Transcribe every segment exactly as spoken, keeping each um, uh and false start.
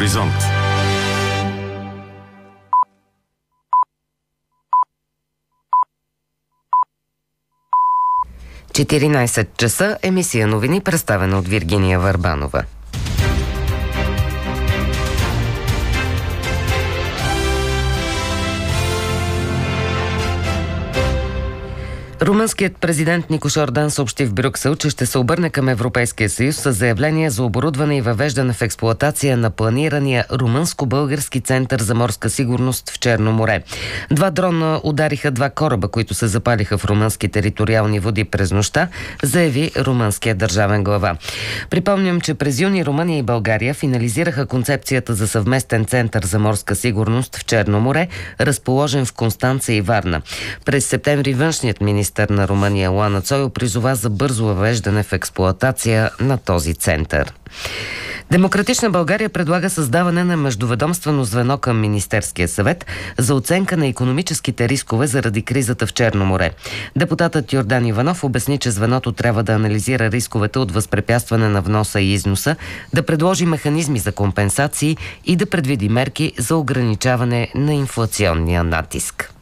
Хоризонт. четиринайсет часа, емисия новини, представена от Виргиния Върбанова. Румънският президент Никош Ордан съобщи в Брюксел, че ще се обърне към Европейския съюз с заявление за оборудване и въвеждане в експлоатация на планирания румънско-български център за морска сигурност в Черно море. Два дрона удариха два кораба, които се запалиха в румънски териториални води през нощта, заяви румънският държавен глава. Припомням, че през юни Румъния и България финализираха концепцията за съвместен център за морска сигурност в Черно море, разположен в Констанца и Варна. През септември външният министър на Румъния Лана Цойо призова за бързо въвеждане в експлоатация на този център. Демократична България предлага създаване на междуведомствено звено към Министерския съвет за оценка на икономическите рискове заради кризата в Черно море. Депутатът Йордан Иванов обясни, че звеното трябва да анализира рисковете от възпрепятстване на вноса и износа, да предложи механизми за компенсации и да предвиди мерки за ограничаване на инфлационния натиск.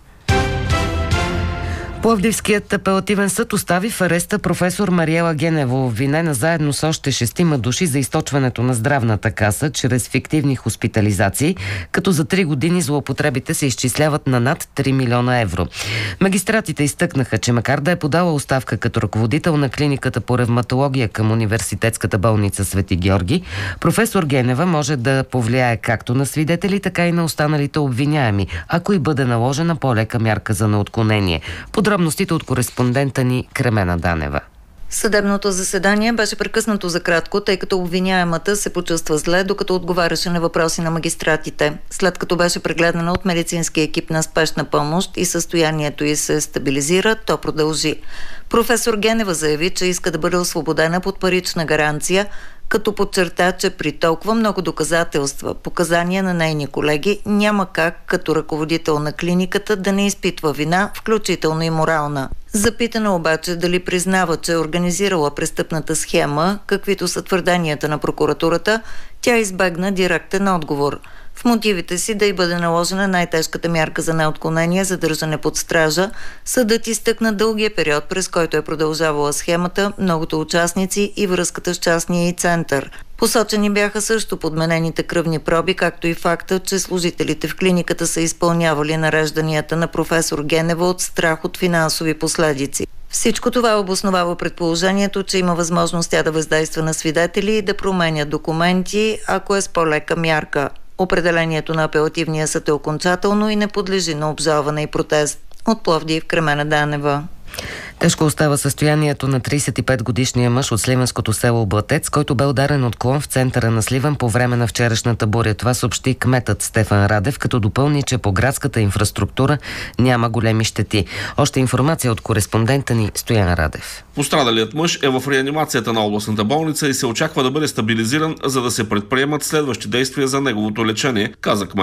Пловдивският апелативен съд остави в ареста професор Мариела Генева, обвинена заедно с още шестима души за източването на здравната каса чрез фиктивни хоспитализации, като за три години злоупотребите се изчисляват на над три милиона евро. Магистратите изтъкнаха, че макар да е подала оставка като ръководител на клиниката по ревматология към Университетската болница Свети Георги, професор Генева може да повлияе както на свидетели, така и на останалите обвиняеми, ако и бъде наложена по-лека мярка за неотклонение. Подробностите от кореспондента ни Кремена Данева. Съдебното заседание беше прекъснато за кратко, тъй като обвиняемата се почувства зле, докато отговаряше на въпроси на магистратите. След като беше прегледана от медицински екип на спешна помощ и състоянието й се стабилизира, то продължи. Професор Генева заяви, че иска да бъде освободена под парична гаранция, като подчерта, че при толкова много доказателства, показания на нейни колеги, няма как като ръководител на клиниката да не изпитва вина, включително и морална. Запитана обаче дали признава, че е организирала престъпната схема, каквито са твърденията на прокуратурата, тя избегна директен отговор. В мотивите си да й бъде наложена най-тежката мярка за неотклонение, задържане под стража, съдът изтъкна дългия период, през който е продължавала схемата, многото участници и връзката с частния и център. Посочени бяха също подменените кръвни проби, както и факта, че служителите в клиниката са изпълнявали нарежданията на професор Генева от страх от финансови последици. Всичко това обосновава предположението, че има възможност тя да въздейства на свидетели и да променя документи, ако е с по-лека мярка. Определението на апелативния съд е окончателно и не подлежи на обжалване и протест. От Пловдив, Кремена Данева. Тежко остава състоянието на трийсет и пет годишния мъж от сливенското село Блатец, който бе ударен от клон в центъра на Сливен по време на вчерашната буря. Това съобщи кметът Стефан Радев, като допълни, че по градската инфраструктура няма големи щети. Още информация от кореспондента ни Стоян Радев. Пострадалият мъж е в реанимацията на областната болница и се очаква да бъде стабилизиран, за да се предприемат следващи действия за неговото лечение, каза кметът.